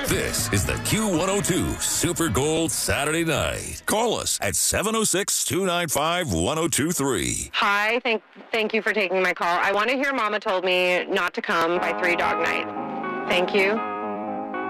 This is the Q102 Super Gold Saturday Night. Call us at 706-295-1023. Hi, thank you for taking my call. I want to hear Mama Told Me Not to Come by Three Dog Night. Thank you.